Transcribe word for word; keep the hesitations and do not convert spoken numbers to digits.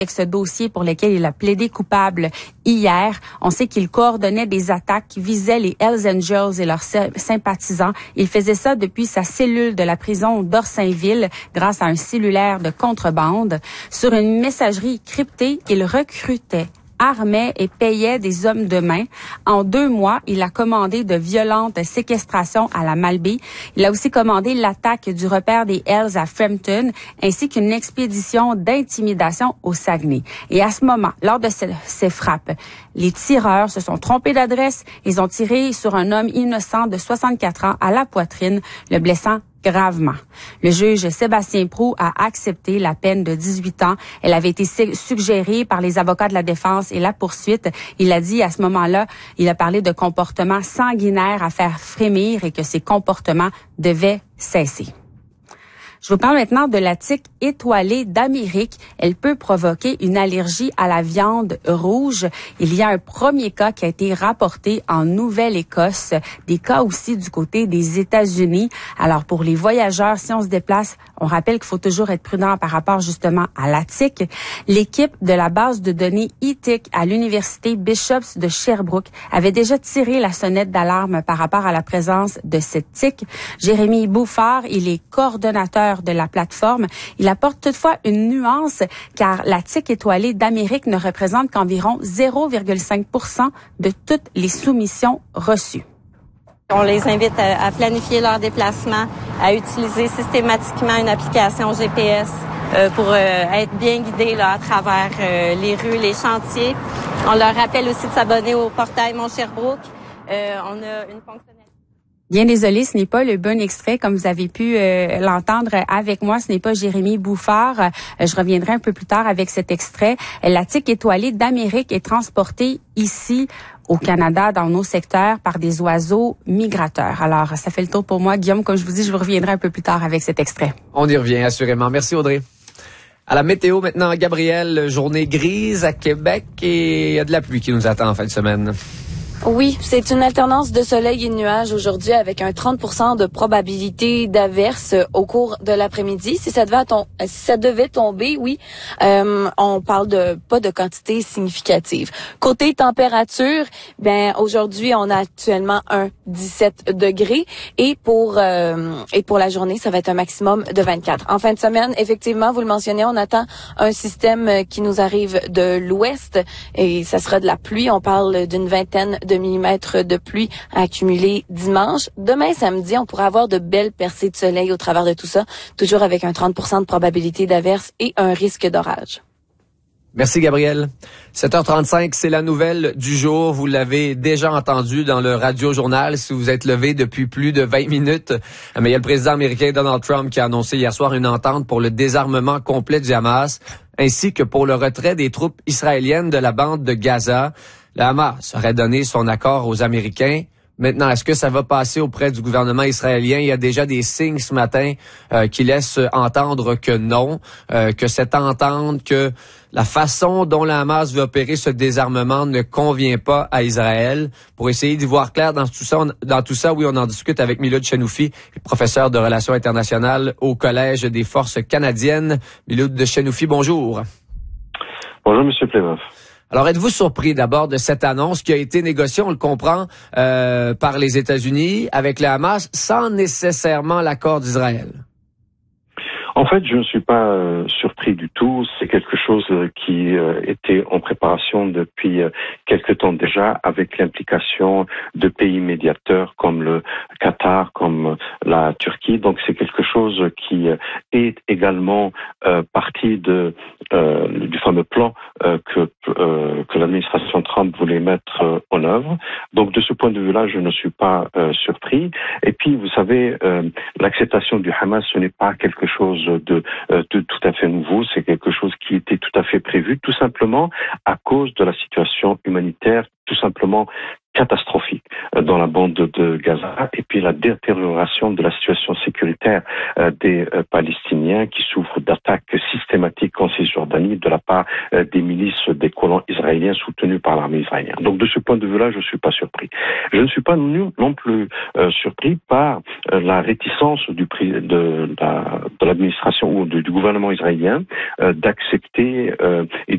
avec ce dossier pour lequel il a plaidé coupable hier. On sait qu'il coordonnait des attaques qui visaient les Hells Angels et leurs sympathisants. Il faisait ça depuis sa cellule de la prison d'Orsainville grâce à un cellulaire de contrebande. Sur une messagerie cryptée, il recrutait, armait et payait des hommes de main. En deux mois, il a commandé de violentes séquestrations à la Malbaie. Il a aussi commandé l'attaque du repère des Hells à Frampton, ainsi qu'une expédition d'intimidation au Saguenay. Et à ce moment, lors de ces, ces frappes, les tireurs se sont trompés d'adresse. Ils ont tiré sur un homme innocent de soixante-quatre ans à la poitrine, le blessant gravement. Le juge Sébastien Proulx a accepté la peine de dix-huit ans. Elle avait été suggérée par les avocats de la défense et la poursuite. Il a dit à ce moment-là, il a parlé de comportements sanguinaires à faire frémir et que ces comportements devaient cesser. Je vous parle maintenant de la tique étoilée d'Amérique. Elle peut provoquer une allergie à la viande rouge. Il y a un premier cas qui a été rapporté en Nouvelle-Écosse, des cas aussi du côté des États-Unis. Alors pour les voyageurs, si on se déplace, on rappelle qu'il faut toujours être prudent par rapport justement à la tique. L'équipe de la base de données E T I C à l'Université Bishops de Sherbrooke avait déjà tiré la sonnette d'alarme par rapport à la présence de cette tique. Jérémy Bouffard, il est coordonnateur de la plateforme. Il apporte toutefois une nuance car la tique étoilée d'Amérique ne représente qu'environ zéro virgule cinq pour cent de toutes les soumissions reçues. On les invite à, à planifier leur déplacement, à utiliser systématiquement une application G P S euh, pour euh, être bien guidés là, à travers euh, les rues, les chantiers. On leur rappelle aussi de s'abonner au portail Mon Sherbrooke. Euh, on a une fonctionnalité. Bien désolé, ce n'est pas le bon extrait, comme vous avez pu euh, l'entendre avec moi. Ce n'est pas Jérémy Bouffard. Euh, je reviendrai un peu plus tard avec cet extrait. La tique étoilée d'Amérique est transportée ici au Canada, dans nos secteurs, par des oiseaux migrateurs. Alors, ça fait le tour pour moi. Guillaume, comme je vous dis, je vous reviendrai un peu plus tard avec cet extrait. On y revient, assurément. Merci, Audrey. À la météo maintenant, Gabrielle, journée grise à Québec et il y a de la pluie qui nous attend en fin de semaine. Oui, c'est une alternance de soleil et de nuages aujourd'hui avec un trente pour cent de probabilité d'averse au cours de l'après-midi. Si ça devait, tom- si ça devait tomber, oui, euh, on parle de pas de quantité significative. Côté température, ben aujourd'hui on a actuellement un dix-sept degrés et pour euh, et pour la journée ça va être un maximum de vingt-quatre. En fin de semaine, effectivement, vous le mentionnez, on attend un système qui nous arrive de l'ouest et ça sera de la pluie. On parle d'une vingtaine de de millimètres de pluie à accumuler dimanche. Demain, samedi, on pourra avoir de belles percées de soleil au travers de tout ça, toujours avec un trente pour cent de probabilité d'averse et un risque d'orage. Merci, Gabriel. sept heures trente-cinq, c'est la nouvelle du jour. Vous l'avez déjà entendu dans le radio-journal si vous êtes levé depuis plus de vingt minutes. Mais il y a le président américain Donald Trump qui a annoncé hier soir une entente pour le désarmement complet du Hamas, ainsi que pour le retrait des troupes israéliennes de la bande de Gaza. Le Hamas aurait donné son accord aux Américains. Maintenant, est-ce que ça va passer auprès du gouvernement israélien? Il y a déjà des signes ce matin euh, qui laissent entendre que non, euh, que cette entente, que la façon dont le Hamas veut opérer ce désarmement ne convient pas à Israël. Pour essayer d'y voir clair dans tout ça, on, dans tout ça, oui, on en discute avec Miloud Chenoufi, professeur de relations internationales au Collège des forces canadiennes. Miloud Chenoufi, bonjour. Bonjour, Monsieur Pléneuf. Alors, êtes-vous surpris d'abord de cette annonce qui a été négociée, on le comprend, euh, par les États-Unis avec le Hamas sans nécessairement l'accord d'Israël? En fait, je ne suis pas euh, surpris du tout. C'est quelque chose euh, qui euh, était en préparation depuis euh, quelque temps déjà, avec l'implication de pays médiateurs comme le Qatar, comme la Turquie. Donc, c'est quelque chose qui euh, est également euh, partie de euh, du fameux plan euh, que euh, que l'administration Trump voulait mettre euh, en œuvre. Donc, de ce point de vue-là, je ne suis pas euh, surpris. Et puis, vous savez, euh, l'acceptation du Hamas, ce n'est pas quelque chose De, de tout à fait nouveau, c'est quelque chose qui était tout à fait prévu, tout simplement à cause de la situation humanitaire, tout simplement catastrophique dans la bande de Gaza, et puis la détérioration de la situation sécuritaire des Palestiniens qui souffrent d'attaques systématiques en Cisjordanie de la part des milices des colons israéliens soutenus par l'armée israélienne. Donc de ce point de vue-là, je ne suis pas surpris. Je ne suis pas non plus euh, surpris par euh, la réticence du prix de, la, de l'administration ou de, du gouvernement israélien euh, d'accepter euh, et